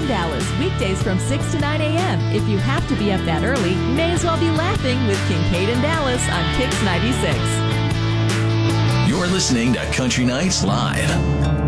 in Dallas, weekdays from 6 to 9 a.m. If you have to be up that early, may as well be laughing with Kincaid in Dallas on Kix 96. You're listening to Country Nights Live.